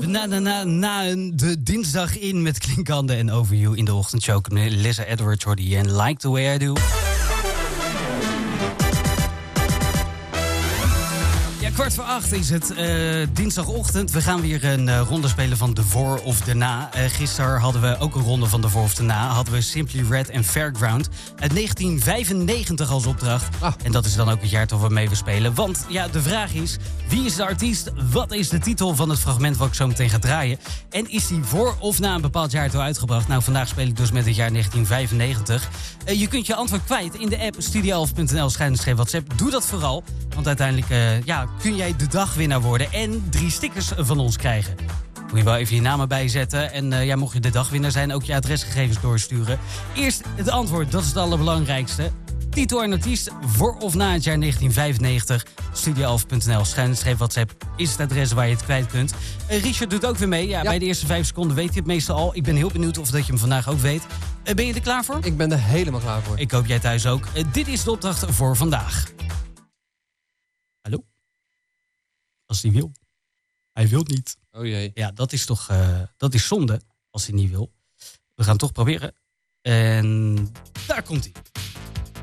De dinsdag in met Klinkande en Over You in de ochtendshow. Lisa Edwards hoorde je en Like the Way I Do. Ja, 7:15 is het dinsdagochtend. We gaan weer een ronde spelen van de voor of de na. Gisteren hadden we ook een ronde van de voor of de na. Hadden we Simply Red en Fairground uit 1995 als opdracht. En dat is dan ook het jaartal waarmee we spelen. Want ja, de vraag is, wie is de artiest? Wat is de titel van het fragment wat ik zo meteen ga draaien? En is die voor of na een bepaald jaartal uitgebracht? Nou, vandaag speel ik dus met het jaar 1995. Je kunt je antwoord kwijt in de app studio11.nl/WhatsApp. Doe dat vooral, want uiteindelijk kun jij de dagwinnaar worden en 3 stickers van ons krijgen. Moet je wel even je naam erbij zetten. En mocht je de dagwinnaar zijn, ook je adresgegevens doorsturen. Eerst het antwoord, dat is het allerbelangrijkste. Titel en artiest voor of na het jaar 1995. Studio11.nl/WhatsApp is het adres waar je het kwijt kunt. Richard doet ook weer mee. Ja, bij de eerste 5 seconden weet je het meestal al. Ik ben heel benieuwd of dat je hem vandaag ook weet. Ben je er klaar voor? Ik ben er helemaal klaar voor. Ik hoop jij thuis ook. Dit is de opdracht voor vandaag. Hallo? Als hij wil. Hij wil niet. Oh jee. Ja, dat is toch dat is zonde als hij niet wil. We gaan het toch proberen. En daar komt hij.